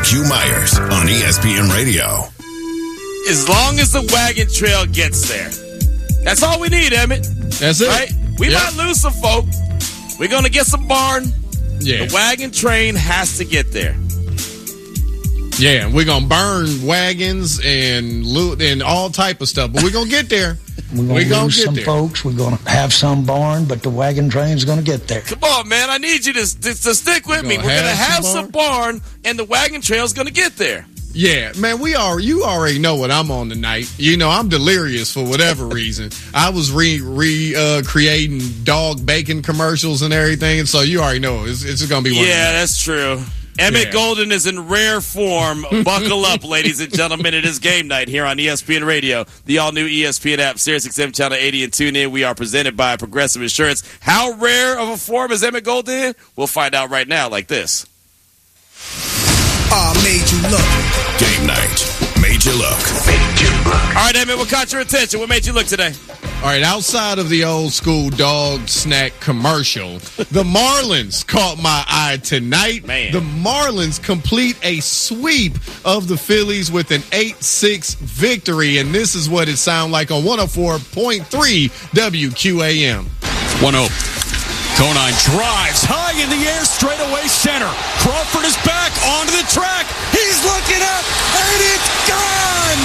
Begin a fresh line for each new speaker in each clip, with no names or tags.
Q Myers on ESPN Radio.
As long as the wagon trail gets there. That's all we need, Emmett.
That's it.
Right? We might lose some folk. We're going to get some barn.
Yeah.
The wagon train has to get there.
Yeah, we're going to burn wagons and loot and all type of stuff, but we're going to get there.
We're going to lose some folks. We're going to have some barn, but the wagon train's going to get there.
Come on, man. I need you to stick with me. We're going to have some barn, and the wagon trail's going to get there.
Yeah, man, you already know what I'm on tonight. You know, I'm delirious for whatever reason. I was creating dog bacon commercials and everything, so you already know it's going to be one of them.
Yeah, that's true. Emmett Golden is in rare form. Buckle up, ladies and gentlemen. It is game night here on ESPN Radio, the all-new ESPN app, SiriusXM Channel 80, and tune in. We are presented by Progressive Insurance. How rare of a form is Emmett Golden in? We'll find out right now like this.
Made you look. Game night. Made you look. Made you look.
All right, Emmett, what caught your attention? What made you look today?
All right, outside of the old school dog snack commercial, the Marlins caught my eye tonight.
Man.
The Marlins complete a sweep of the Phillies with an 8-6 victory, and this is what it sounded like on 104.3 WQAM.
1-0. Conine drives high in the air, straight away center. Crawford is back onto the track. He's looking up, and it's gone!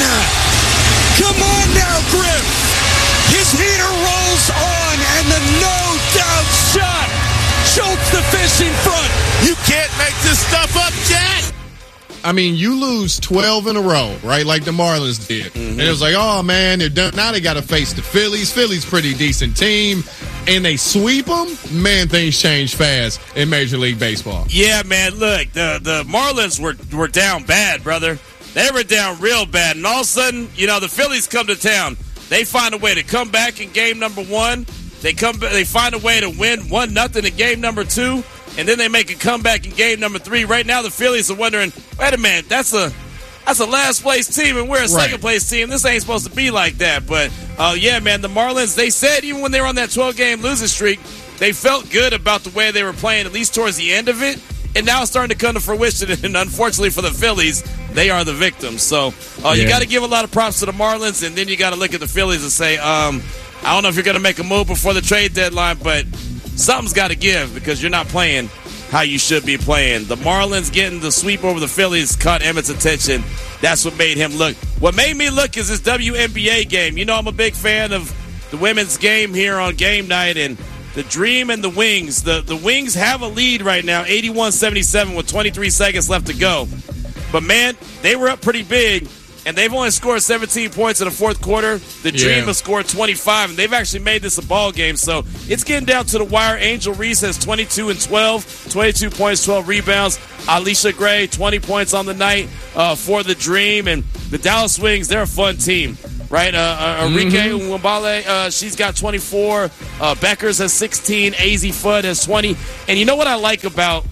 Come on now, Griff! His heater rolls on, and the no-doubt shot chokes the fish in front.
You can't make this stuff up, Jack!
I mean, you lose 12 in a row, right, like the Marlins did. Mm-hmm. And it was like, oh, man, they're done. Now they got to face the Phillies. Phillies pretty decent team. And they sweep them. Man, things change fast in Major League Baseball.
Yeah, man, look, the Marlins were down bad, brother. They were down real bad. And all of a sudden, you know, the Phillies come to town. They find a way to come back in game number one. They find a way to win 1-0 in game number two. And then they make a comeback in game number three. Right now, the Phillies are wondering, wait a minute, that's a last place team, and we're a second place team. This ain't supposed to be like that. But yeah, man, the Marlins, they said even when they were on that 12-game losing streak, they felt good about the way they were playing, at least towards the end of it. And now it's starting to come to fruition. And unfortunately for the Phillies, they are the victims. So you got to give a lot of props to the Marlins, and then you got to look at the Phillies and say, I don't know if you're going to make a move before the trade deadline, but something's got to give because you're not playing how you should be playing. The Marlins getting the sweep over the Phillies caught Emmett's attention. That's what made him look. What made me look is this WNBA game. You know I'm a big fan of the women's game here on game night, and the Dream and the Wings. The Wings have a lead right now, 81-77 with 23 seconds left to go. But, man, they were up pretty big. And they've only scored 17 points in the fourth quarter. The Dream has scored 25, and they've actually made this a ball game. So it's getting down to the wire. Angel Reese has 22 and 12, 22 points, 12 rebounds. Alicia Gray, 20 points on the night for the Dream. And the Dallas Wings, they're a fun team, right? Enrique Nwabale, she's got 24. Beckers has 16. AZ Fudd has 20. And you know what I like about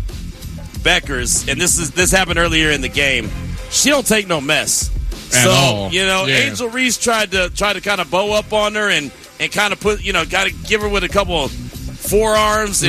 Beckers, and this happened earlier in the game, she don't take no mess. You know, Angel Reese tried to kind of bow up on her and kind of put, you know, got to give her with a couple of forearms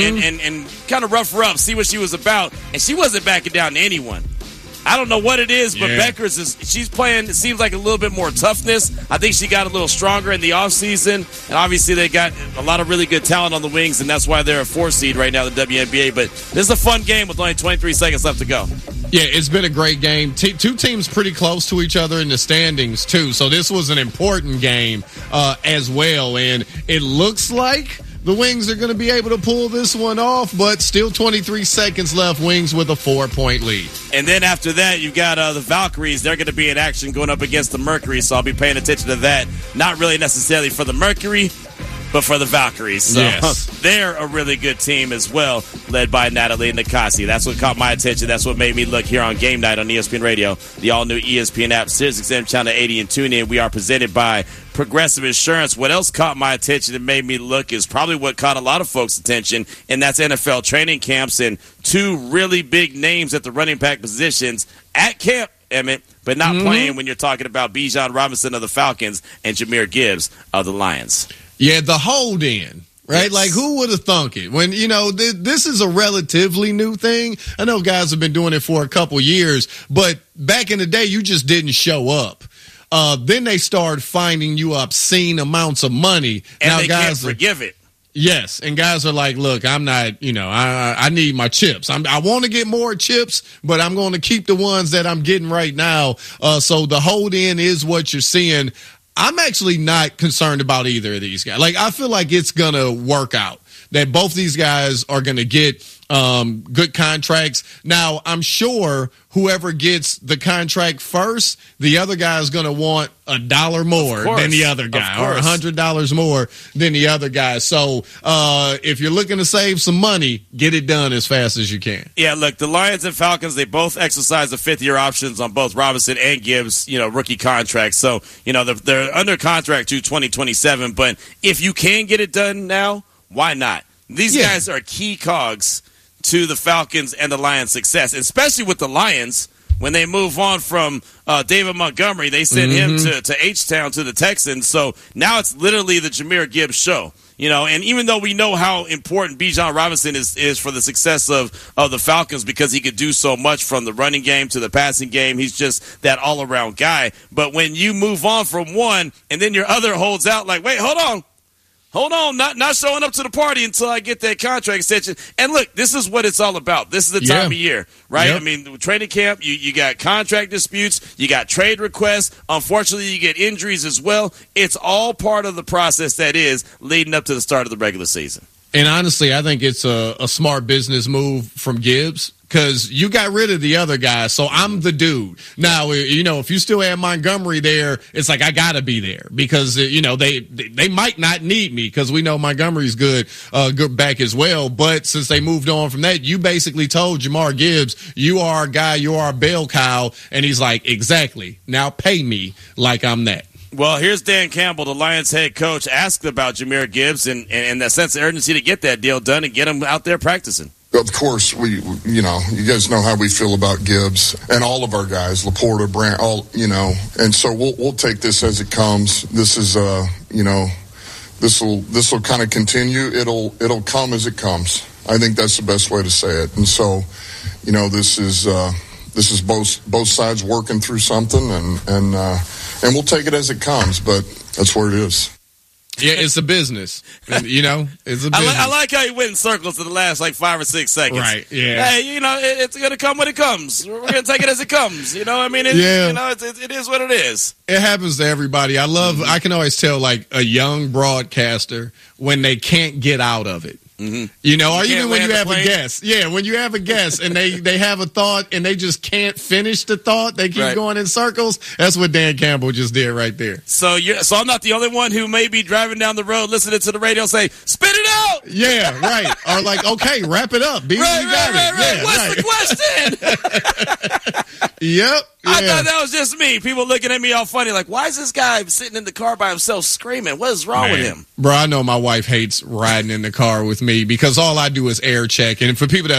and kind of rough her up, see what she was about. And she wasn't backing down to anyone. I don't know what it is, but Beckers she's playing, it seems like a little bit more toughness. I think she got a little stronger in the offseason. And obviously they got a lot of really good talent on the Wings, and that's why they're a 4 seed right now in the WNBA. But this is a fun game with only 23 seconds left to go.
Yeah, it's been a great game. Two teams pretty close to each other in the standings, too. So this was an important game as well. And it looks like the Wings are going to be able to pull this one off, but still 23 seconds left. Wings with a 4-point lead.
And then after that, you've got the Valkyries. They're going to be in action going up against the Mercury, so I'll be paying attention to that. Not really necessarily for the Mercury, but for the Valkyries. So they're a really good team as well, led by Natalie Nakasi. That's what caught my attention. That's what made me look here on Game Night on ESPN Radio, the all-new ESPN app, SiriusXM Channel 80, and tune in. We are presented by Progressive Insurance. What else caught my attention and made me look is probably what caught a lot of folks' attention, and that's NFL training camps and 2 really big names at the running back positions at camp, Emmett, but not playing when you're talking about Bijan Robinson of the Falcons and Jahmyr Gibbs of the Lions.
Yeah, the hold-in, right?
Yes.
Like, who would have thunk it? When, this is a relatively new thing. I know guys have been doing it for a couple years, but back in the day, you just didn't show up. Then they started finding you obscene amounts of money.
And
now
they
guys
can't forgive it.
Yes, and guys are like, look, I'm not, I need my chips. I want to get more chips, but I'm going to keep the ones that I'm getting right now. So the hold in is what you're seeing. I'm actually not concerned about either of these guys. Like, I feel like it's going to work out, that both these guys are going to get good contracts. Now, I'm sure whoever gets the contract first, the other guy is going to want $1 more than the other guy, or $100 more than the other guy. So if you're looking to save some money, get it done as fast as you can.
Yeah, look, the Lions and Falcons, they both exercise the fifth-year options on both Robinson and Gibbs, rookie contracts. So, they're under contract to 2027. But if you can get it done now, why not? These guys are key cogs to the Falcons and the Lions' success, especially with the Lions. When they move on from David Montgomery, they send him to H-Town to the Texans. So now it's literally the Jahmyr Gibbs show. And even though we know how important Bijan Robinson is for the success of the Falcons, because he could do so much from the running game to the passing game, he's just that all-around guy. But when you move on from one and then your other holds out like, wait, hold on, not showing up to the party until I get that contract extension. And look, this is what it's all about. This is the time of year, right? Yep. I mean, training camp, you got contract disputes, you got trade requests. Unfortunately, you get injuries as well. It's all part of the process that is leading up to the start of the regular season.
And honestly, I think it's a smart business move from Gibbs, because you got rid of the other guy, so I'm the dude. Now, if you still have Montgomery there, it's like I got to be there, because, they might not need me, because we know Montgomery's good back as well. But since they moved on from that, you basically told Jahmyr Gibbs, you are our guy, you are our bell cow. And he's like, exactly. Now pay me like I'm that.
Well, here's Dan Campbell, the Lions head coach, asked about Jahmyr Gibbs and that sense of urgency to get that deal done and get him out there practicing.
Of course, you guys know how we feel about Gibbs and all of our guys, Laporta, Brandt, and so we'll take this as it comes. This is, this will kind of continue. It'll come as it comes. I think that's the best way to say it. And so, this is both sides working through something, and we'll take it as it comes. But that's where it is.
Yeah, it's a business. It's a business.
I like how you went in circles for the last 5 or 6 seconds.
Right, yeah.
Hey, it's going to come when it comes. We're going to take it as it comes. It is what it is.
It happens to everybody. I can always tell, a young broadcaster when they can't get out of it. Mm-hmm. Or even when you have a guest. Yeah, when you have a guest and they have a thought and they just can't finish the thought, they keep going in circles. That's what Dan Campbell just did right there.
So I'm not the only one who may be driving down the road listening to the radio say, spit it out!
Yeah, right. Or okay, wrap it up. B,
right,
you got it.
Yeah, what's the question?
Yep. Yeah.
I thought that was just me. People looking at me all funny, like, why is this guy sitting in the car by himself screaming? What is wrong with him?
Bro, I know my wife hates riding in the car with me, because all I do is air check. And for people that